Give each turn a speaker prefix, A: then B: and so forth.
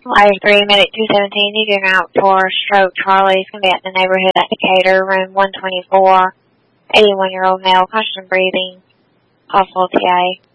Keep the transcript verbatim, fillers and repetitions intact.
A: Live three, medic two seventeen, needing out for stroke. Charlie's going to be at the neighborhood indicator, room one twenty-four. eighty-one-year-old male, constant breathing, possible T A.